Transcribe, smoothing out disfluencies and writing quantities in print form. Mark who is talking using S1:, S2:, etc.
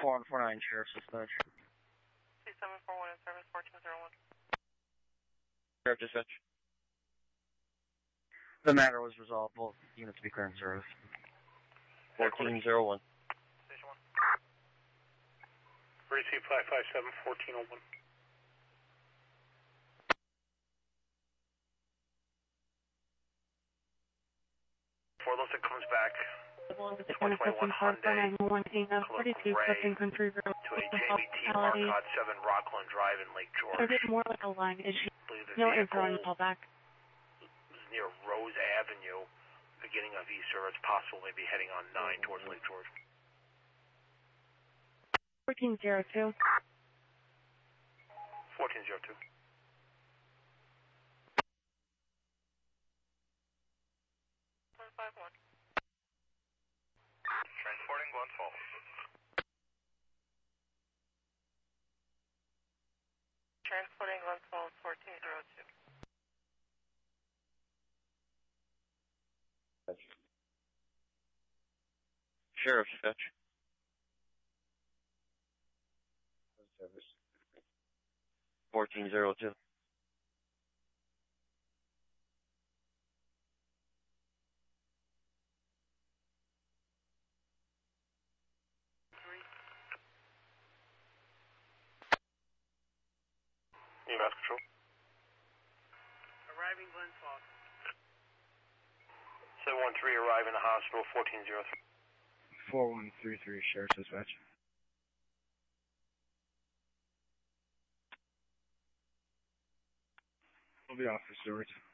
S1: 4149, Sheriff Dispatch.
S2: C741 in service, 1401.
S3: Sheriff Dispatch.
S1: The matter was resolved. Both units be clear in service.
S3: 1401.
S2: Station 1.
S4: Receive 557 1401.
S2: Before Los comes back,
S5: Along with the 2021 Hyundai, 42 accepting country road
S2: to a JBT Marcot 7 Rockland Drive in Lake George.
S5: It is more like a line issue.
S2: The
S5: No answer on the callback.
S2: is near Rose Avenue, beginning of Easter. It's possible maybe heading on 9 towards Lake George.
S5: 1402.
S2: 1402. Transporting Glens Falls. Transporting Glens Falls, 1402.
S3: Sheriff Dispatch.
S1: Service.
S3: 1402.
S4: EMS control.
S2: Arriving Glens Falls. 713 arriving the hospital, 1403.
S1: 4133, Sheriff Dispatch. We'll be off for Stewart.